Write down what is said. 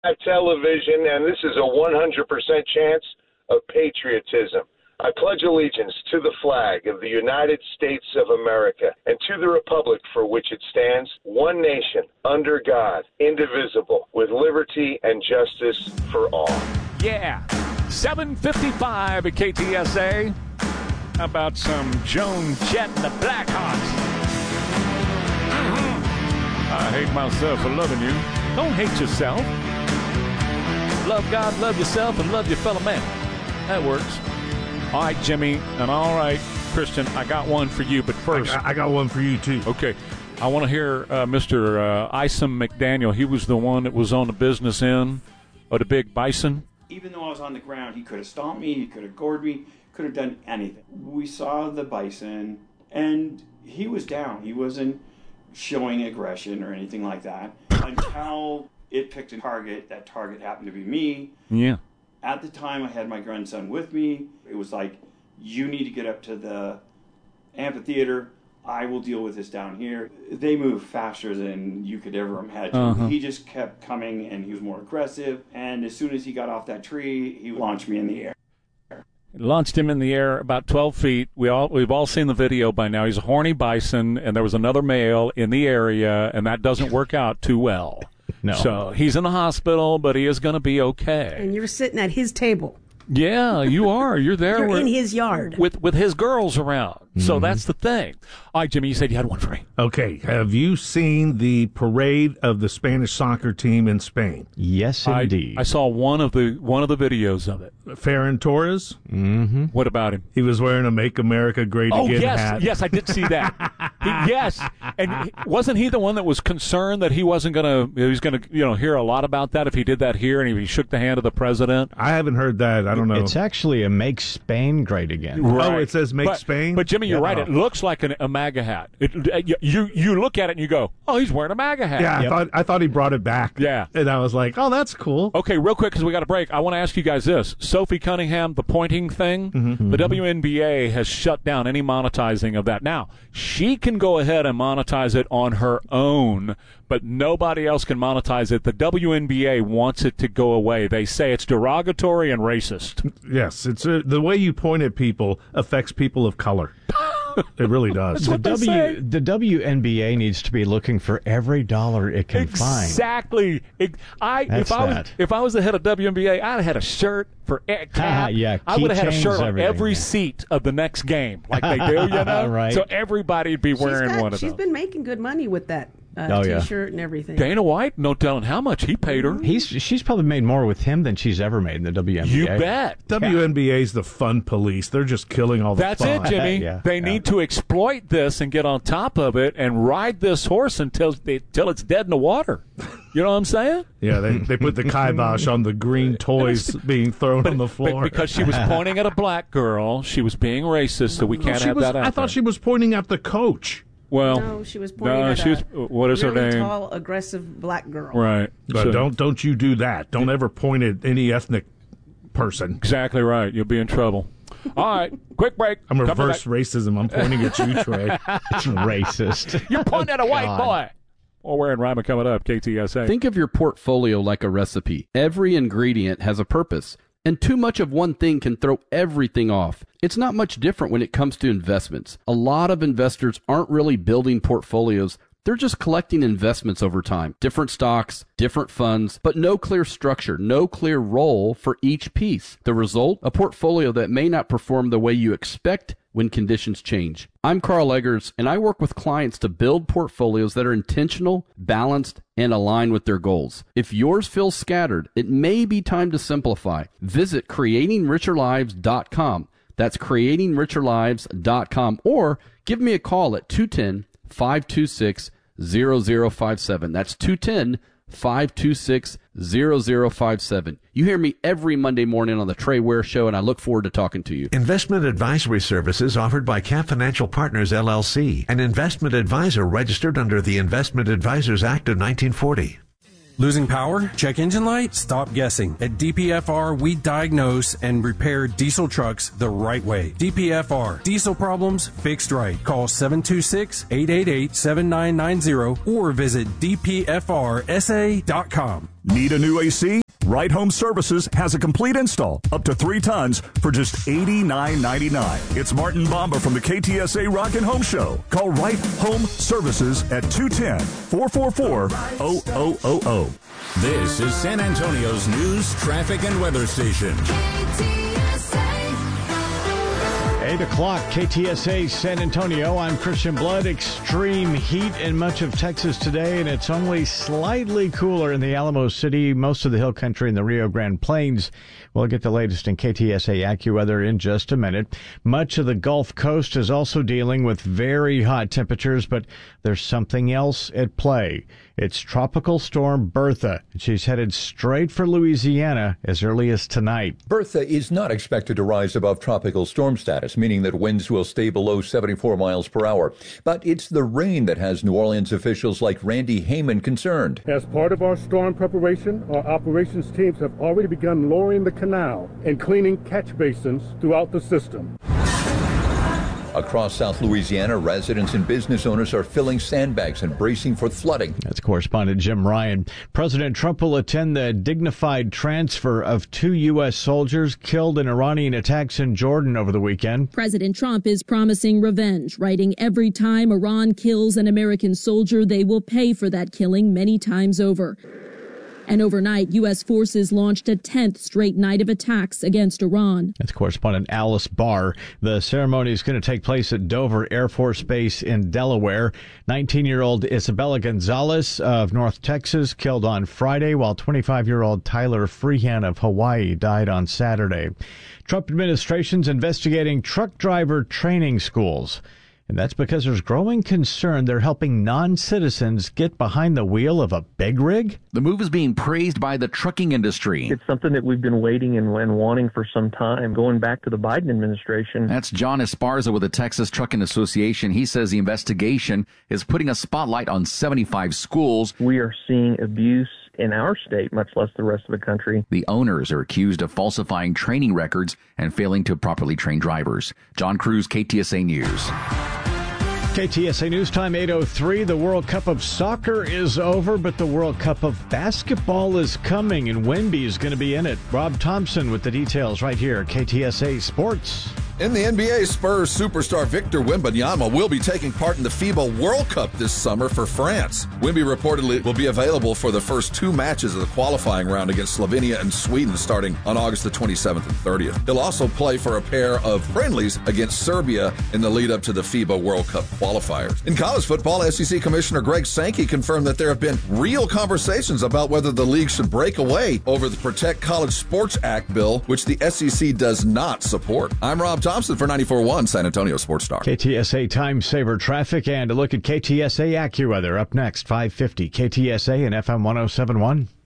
television, and this is a 100% chance of patriotism. I pledge allegiance to the flag of the United States of America and to the republic for which it stands, one nation, under God, indivisible, with liberty and justice for all. Yeah, 7:55 at KTSA. How about some Joan Jett and the Blackhawks? I hate myself for loving you. Don't hate yourself. Love God, love yourself, and love your fellow man. That works. All right, Jimmy, and all right, Christian, I got one for you, but first. I got one for you, too. Okay. I want to hear Mr. Isom McDaniel. He was the one that was on the business end of the big bison. Even though I was on the ground, he could have stomped me, he could have gored me, could have done anything. We saw the bison, and he was down. He wasn't showing aggression or anything like that until it picked a target. That target happened to be me. Yeah. At the time, I had my grandson with me. It was like, you need to get up to the amphitheater. I will deal with this down here. They move faster than you could ever imagine. Uh-huh. He just kept coming, and he was more aggressive. And as soon as he got off that tree, he launched me in the air. Launched him in the air about 12 feet. We've all seen the video by now. He's a horny bison, and there was another male in the area, and that doesn't work out too well. No. So he's in the hospital, but he is going to be okay. And you're sitting at his table. Yeah, you are. You're there. You're in his yard. With his girls around. Mm-hmm. So that's the thing. All right, Jimmy, you said you had one for me. Okay. Have you seen the parade of the Spanish soccer team in Spain? Yes, indeed. I saw one of the videos of it. Ferran Torres? Mm-hmm. What about him? He was wearing a Make America Great Again hat. Yes, I did see that. Yes. And wasn't he the one that was concerned that he was going to hear a lot about that if he did that here and he shook the hand of the president? I haven't heard that. I don't know. It's actually a Make Spain Great Again. Right. Oh, it says Make Spain? But Jimmy, you're right. It looks like a MAGA hat. You look at it and you go, oh, he's wearing a MAGA hat. Yeah, I thought he brought it back. Yeah. And I was like, oh, that's cool. Okay, real quick, because we got a break. I want to ask you guys this. Sophie Cunningham, the pointing thing, the WNBA has shut down any monetizing of that. Now, she can go ahead and monetize it on her own, but nobody else can monetize it. The WNBA wants it to go away. They say it's derogatory and racist. Yes, it's the way you point at people affects people of color. It really does. The WNBA needs to be looking for every dollar it can find. Exactly. If I was the head of WNBA, I'd have had a shirt for cap. I would have had a shirt on every seat of the next game, like they do, Right. So everybody'd be wearing one of them. She's been making good money with that. T-shirt and everything. Dana White, no telling how much he paid her. She's probably made more with him than she's ever made in the WNBA. You bet. WNBA's the fun police. They're just killing all the fun. That's it, Jimmy. They need to exploit this and get on top of it and ride this horse until it's dead in the water. You know what I'm saying? Yeah, they put the kibosh on the green toys being thrown on the floor. But because she was pointing at a black girl, she was being racist, so we can't have that out. I thought she was pointing at the coach. Well, no, she was pointing at what is her name? Tall, aggressive black girl. Right. But don't you do that. Don't ever point at any ethnic person. Exactly right. You'll be in trouble. All right, quick break. I'm reverse racism. I'm pointing at you, Trey. It's racist. You're pointing at a white boy. Well, we're in Ryman coming up, KTSA. Think of your portfolio like a recipe. Every ingredient has a purpose, and too much of one thing can throw everything off. It's not much different when it comes to investments. A lot of investors aren't really building portfolios. They're just collecting investments over time. Different stocks, different funds, but no clear structure, no clear role for each piece. The result? A portfolio that may not perform the way you expect when conditions change. I'm Carl Eggers, and I work with clients to build portfolios that are intentional, balanced, and aligned with their goals. If yours feels scattered, it may be time to simplify. Visit creatingricherlives.com. That's creatingricherlives.com, or give me a call at 210-526-0057. That's 210-526-0057. You hear me every Monday morning on the Trey Ware Show, and I look forward to talking to you. Investment advisory services offered by Cap Financial Partners, LLC, an investment advisor registered under the Investment Advisors Act of 1940. Losing power? Check engine light? Stop guessing. At DPFR, we diagnose and repair diesel trucks the right way. DPFR. Diesel problems fixed right. Call 726-888-7990 or visit dpfrsa.com. Need a new AC? Right Home Services has a complete install up to 3 tons for just $89.99. It's Martin Bomber from the KTSA Rockin' Home Show. Call Right Home Services at 210-444-0000. This is San Antonio's news, traffic, and weather station. 8 o'clock, KTSA San Antonio. I'm Christian Blood. Extreme heat in much of Texas today, and it's only slightly cooler in the Alamo City, most of the hill country, and the Rio Grande Plains. We'll get the latest in KTSA AccuWeather in just a minute. Much of the Gulf Coast is also dealing with very hot temperatures, but there's something else at play. It's Tropical Storm Bertha. She's headed straight for Louisiana as early as tonight. Bertha is not expected to rise above tropical storm status, meaning that winds will stay below 74 miles per hour. But it's the rain that has New Orleans officials like Randy Heyman concerned. As part of our storm preparation, our operations teams have already begun lowering the canal and cleaning catch basins throughout the system. Across South Louisiana, residents and business owners are filling sandbags and bracing for flooding. That's correspondent Jim Ryan. President Trump will attend the dignified transfer of 2 U.S. soldiers killed in Iranian attacks in Jordan over the weekend. President Trump is promising revenge, writing every time Iran kills an American soldier, they will pay for that killing many times over. And overnight, U.S. forces launched a 10th straight night of attacks against Iran. That's correspondent Alice Barr. The ceremony is going to take place at Dover Air Force Base in Delaware. 19-year-old Isabella Gonzalez of North Texas killed on Friday, while 25-year-old Tyler Freehan of Hawaii died on Saturday. Trump administration's investigating truck driver training schools. And that's because there's growing concern they're helping non-citizens get behind the wheel of a big rig. The move is being praised by the trucking industry. It's something that we've been waiting and wanting for some time, going back to the Biden administration. That's John Esparza with the Texas Trucking Association. He says the investigation is putting a spotlight on 75 schools. We are seeing abuse in our state, much less the rest of the country. The owners are accused of falsifying training records and failing to properly train drivers. John Cruz, KTSA News. KTSA News Time 8:03. The World Cup of Soccer is over, but the World Cup of Basketball is coming, and Wemby is going to be in it. Rob Thompson with the details right here, KTSA Sports. In the NBA, Spurs superstar Victor Wembanyama will be taking part in the FIBA World Cup this summer for France. Wemby reportedly will be available for the first 2 matches of the qualifying round against Slovenia and Sweden starting on August the 27th and 30th. He'll also play for a pair of friendlies against Serbia in the lead-up to the FIBA World Cup qualifiers. In college football, SEC Commissioner Greg Sankey confirmed that there have been real conversations about whether the league should break away over the Protect College Sports Act bill, which the SEC does not support. I'm Rob Thompson for 94.1 San Antonio Sports Star. KTSA Time Saver Traffic and a look at KTSA AccuWeather up next, 5:50. KTSA and FM 107.1.